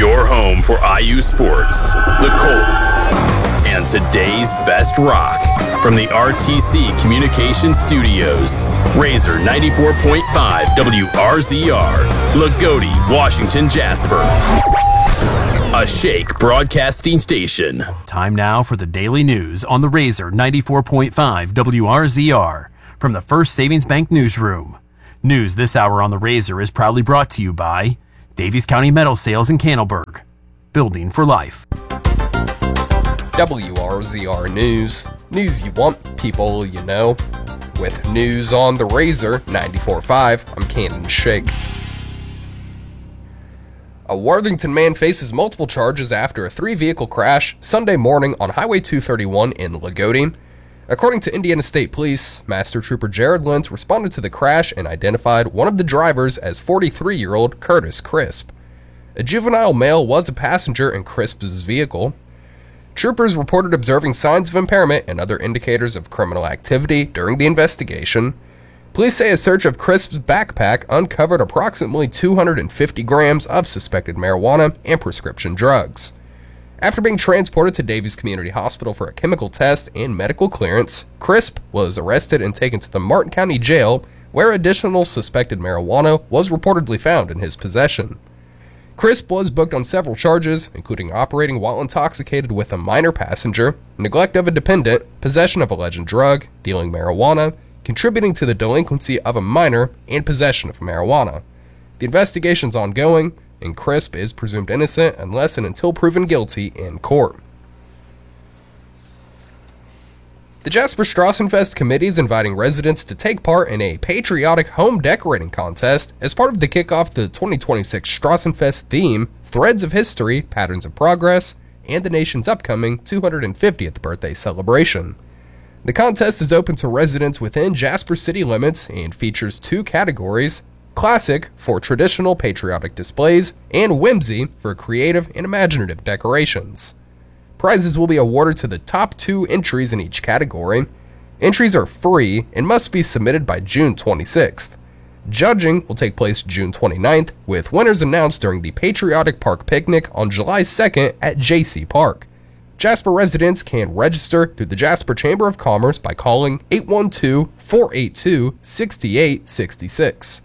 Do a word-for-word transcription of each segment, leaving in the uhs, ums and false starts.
Your home for I U sports, the Colts, and today's best rock. From the R T C Communications Studios, Razor ninety-four point five W R Z R, Lagodi, Washington, Jasper. A Shake broadcasting station. Time now for the daily news on the Razor ninety-four point five W R Z R from the First Savings Bank Newsroom. News this hour on the Razor is proudly brought to you by Davies County Metal Sales in Cannelberg. Building for life. W R Z R News. News you want, people you know. With news on the Razor ninety-four point five, I'm Cannon Shake. A Worthington man faces multiple charges after a three-vehicle crash Sunday morning on Highway two thirty-one in Lagodi. According to Indiana State Police, Master Trooper Jared Lentz responded to the crash and identified one of the drivers as forty-three-year-old Curtis Crisp. A juvenile male was a passenger in Crisp's vehicle. Troopers reported observing signs of impairment and other indicators of criminal activity during the investigation. Police say a search of Crisp's backpack uncovered approximately two hundred fifty grams of suspected marijuana and prescription drugs. After being transported to Davies Community Hospital for a chemical test and medical clearance, Crisp was arrested and taken to the Martin County Jail, where additional suspected marijuana was reportedly found in his possession. Crisp was booked on several charges, including operating while intoxicated with a minor passenger, neglect of a dependent, possession of a alleged drug, dealing marijuana, contributing to the delinquency of a minor, and possession of marijuana. The investigation's ongoing, and Crisp is presumed innocent unless and until proven guilty in court. The Jasper Strassenfest Committee is inviting residents to take part in a patriotic home decorating contest as part of the kickoff to the twenty twenty-six Strassenfest theme, Threads of History, Patterns of Progress, and the nation's upcoming two hundred fiftieth birthday celebration. The contest is open to residents within Jasper city limits and features two categories: Classic for traditional patriotic displays, and Whimsy for creative and imaginative decorations. Prizes will be awarded to the top two entries in each category. Entries are free and must be submitted by June twenty-sixth. Judging will take place June twenty-ninth, with winners announced during the Patriotic Park Picnic on July second at J C Park. Jasper residents can register through the Jasper Chamber of Commerce by calling eight one two, four eight two, six eight six six.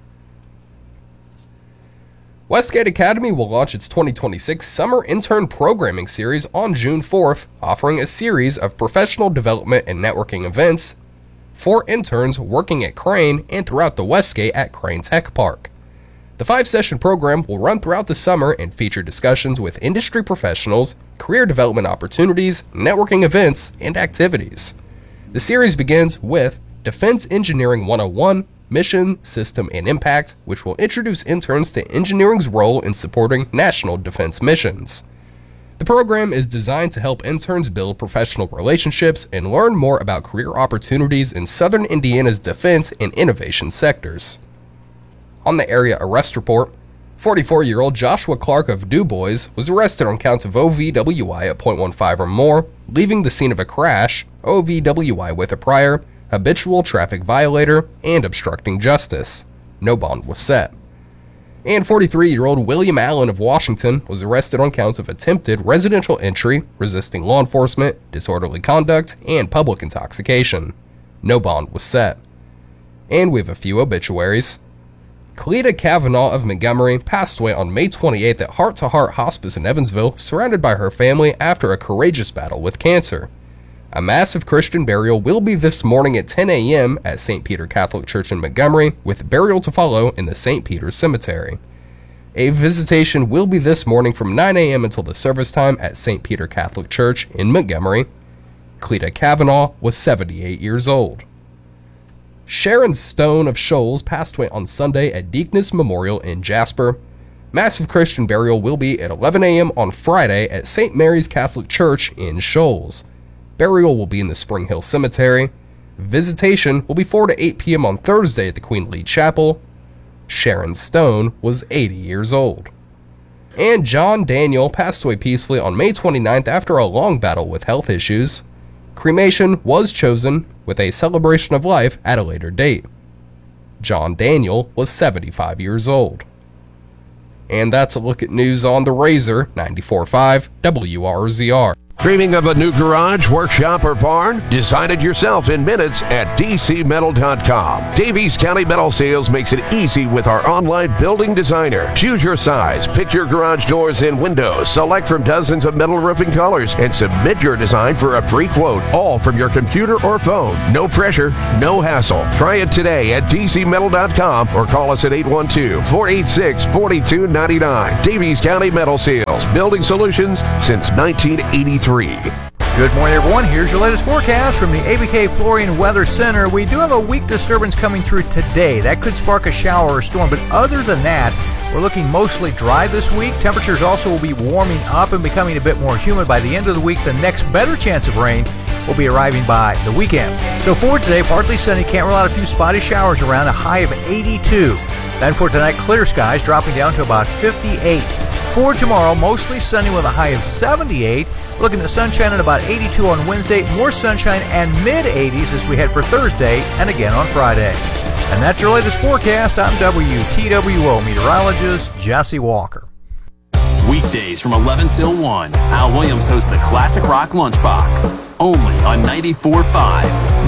Westgate Academy will launch its twenty twenty-six Summer Intern Programming Series on June fourth, offering a series of professional development and networking events for interns working at Crane and throughout the Westgate at Crane Tech Park. The five-session program will run throughout the summer and feature discussions with industry professionals, career development opportunities, networking events, and activities. The series begins with Defense Engineering one oh one, Mission, System, and Impact, which will introduce interns to engineering's role in supporting national defense missions. The program is designed to help interns build professional relationships and learn more about career opportunities in southern Indiana's defense and innovation sectors. On the area arrest report, forty-four-year-old Joshua Clark of DuBois was arrested on counts of O V W I at point one five or more, leaving the scene of a crash, O V W I with a prior, habitual traffic violator, and obstructing justice. No bond was set. And forty-three-year-old William Allen of Washington was arrested on counts of attempted residential entry, resisting law enforcement, disorderly conduct, and public intoxication. No bond was set. And we have a few obituaries. Cleta Kavanaugh of Montgomery passed away on May twenty-eighth at Heart to Heart Hospice in Evansville, surrounded by her family after a courageous battle with cancer. A massive Christian burial will be this morning at ten a.m. at Saint Peter Catholic Church in Montgomery, with burial to follow in the Saint Peter's Cemetery. A visitation will be this morning from nine a.m. until the service time at Saint Peter Catholic Church in Montgomery. Cleta Kavanaugh was seventy-eight years old. Sharon Stone of Shoals passed away on Sunday at Deaconess Memorial in Jasper. Massive Christian burial will be at eleven a.m. on Friday at Saint Mary's Catholic Church in Shoals. Burial will be in the Spring Hill Cemetery. Visitation will be four to eight p.m. on Thursday at the Queen Lee Chapel. Sharon Stone was eighty years old. And John Daniel passed away peacefully on May twenty-ninth after a long battle with health issues. Cremation was chosen, with a celebration of life at a later date. John Daniel was seventy-five years old. And that's a look at news on the Razor ninety-four point five W R Z R. Dreaming of a new garage, workshop, or barn? Design it yourself in minutes at D C metal dot com. Davies County Metal Sales makes it easy with our online building designer. Choose your size, pick your garage doors and windows, select from dozens of metal roofing colors, and submit your design for a free quote, all from your computer or phone. No pressure, no hassle. Try it today at D C metal dot com or call us at eight one two, four eight six, four two nine nine. Davies County Metal Sales, building solutions since nineteen eighty-three. Good morning, everyone. Here's your latest forecast from the A B K Flooring Weather Center. We do have a weak disturbance coming through today. That could spark a shower or storm, but other than that, we're looking mostly dry this week. Temperatures also will be warming up and becoming a bit more humid by the end of the week. The next better chance of rain will be arriving by the weekend. So for today, partly sunny, can't rule out a few spotty showers around, a high of eighty-two. Then for tonight, clear skies dropping down to about fifty-eight. For tomorrow, mostly sunny with a high of seventy-eight. Looking at sunshine at about eighty-two on Wednesday, more sunshine and mid-eighties as we head for Thursday and again on Friday. And that's your latest forecast. I'm W T W O meteorologist Jesse Walker. Weekdays from eleven till one, Al Williams hosts the Classic Rock Lunchbox, only on ninety-four point five